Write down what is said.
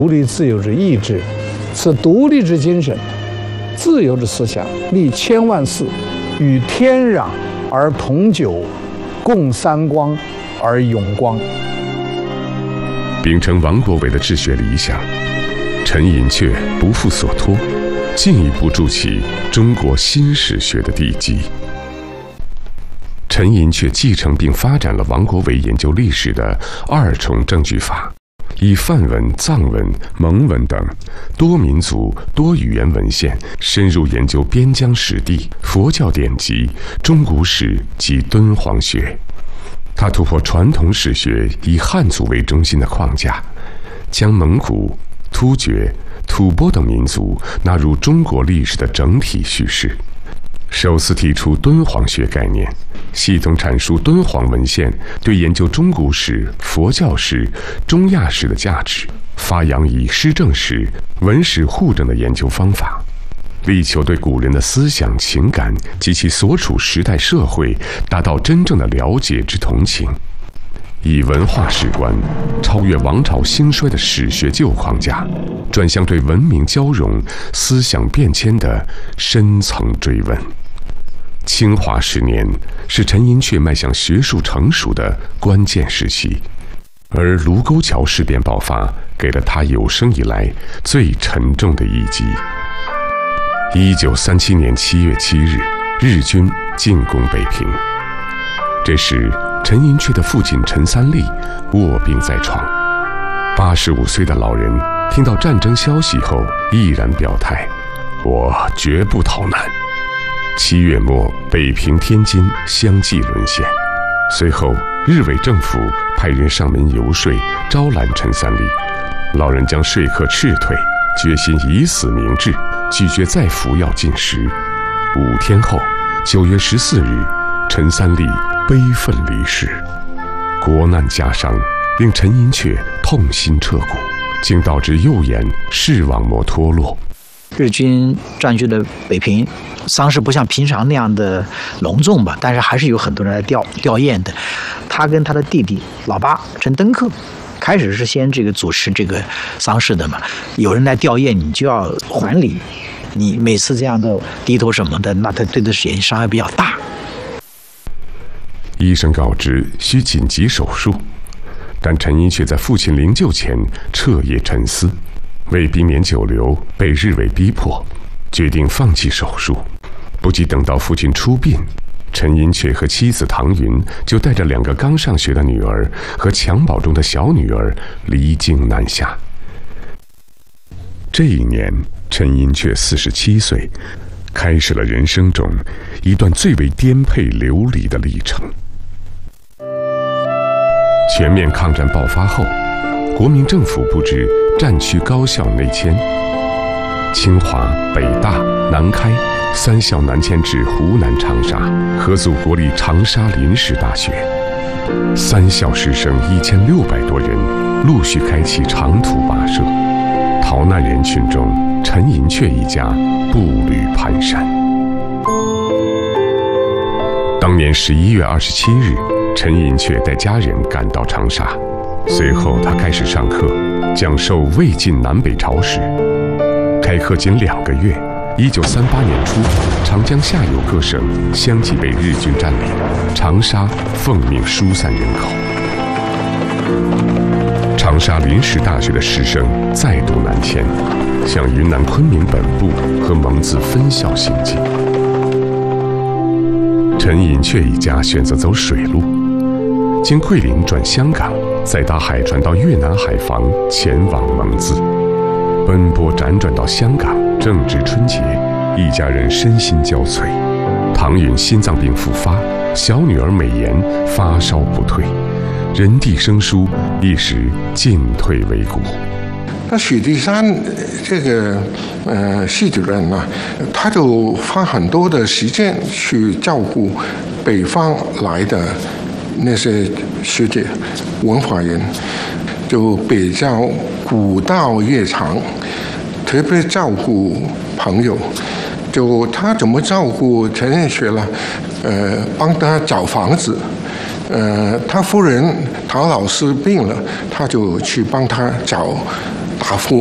独立自由之意志，此独立之精神，自由之思想，立千万世，与天壤而同久，共三光而永光。 秉承王国维的治学理想，陈寅恪不负所托，进一步筑起中国新史学的地基。陈寅恪继承并发展了王国维研究历史的二重证据法，以梵文、藏文、蒙文等多民族多语言文献深入研究边疆史地、佛教典籍、中古史及敦煌学。他突破传统史学以汉族为中心的框架，将蒙古、突厥、吐蕃等民族纳入中国历史的整体叙事，首次提出敦煌学概念，系统阐述敦煌文献对研究中古史、佛教史、中亚史的价值，发扬以诗政史、文史互证的研究方法，力求对古人的思想情感及其所处时代社会达到真正的了解之同情，以文化史观超越王朝兴衰的史学旧框架，转向对文明交融、思想变迁的深层追问。清华10年是陈寅恪迈向学术成熟的关键时期，而卢沟桥事变爆发给了他有生以来最沉重的一击。1937年7月7日，日军进攻北平。这时，陈寅恪的父亲陈三立卧病在床。85岁的老人听到战争消息后，毅然表态：“我绝不逃难。”7月末，北平、天津相继沦陷。随后，日伪政府派人上门游说，招揽陈三立。老人将说客斥退，决心以死明志，拒绝再服药进食。5天后，9月14日，陈三立悲愤离世。国难家伤令陈寅恪痛心彻骨，竟导致右眼视网膜脱落。 日军占据了北平，丧事不像平常那样的隆重吧，但是还是有很多人来吊唁的。他跟他的弟弟老八陈登克，开始是先主持这个丧事的嘛，有人来吊唁，你就要还礼，你每次这样的低头什么的，那他对的眼睛伤害比较大。 医生告知需紧急手术，但陈寅恪在父亲灵柩前彻夜沉思，为避免久留被日伪逼迫，决定放弃手术。不及等到父亲出殡，陈寅恪和妻子唐云就带着2个刚上学的女儿和襁褓中的小女儿离京南下。这一年，陈寅恪47岁，开始了人生中一段最为颠沛流离的历程。全面抗战爆发后，国民政府布置战区高校内迁，清华、北大、南开3校南迁至湖南长沙，合组国立长沙临时大学。3校师生1600多人陆续开启长途跋涉，逃难人群中，陈寅恪一家步履蹒跚。当年11月27日，陈寅恪带家人赶到长沙，随后他开始上课，讲授魏晋南北朝史。开课仅2个月，1938年初，长江下游各省相继被日军占领，长沙奉命疏散人口。长沙临时大学的师生再度南迁，向云南昆明本部和蒙自分校行进。陈寅恪一家选择走水路，经桂林转香港，再搭海船到越南海防，前往蒙自。奔波辗转到香港，正值春节，一家人身心交瘁。唐允心脏病复发，小女儿美妍发烧不退，人地生疏，一时进退维谷。 那许地山这个系主任呢，他就花很多的时间去照顾北方来的那些学姐、文化人，就比较古道热肠，特别照顾朋友。就他怎么照顾陈寅恪呢？帮他找房子。他夫人唐老师病了，他就去帮他找大夫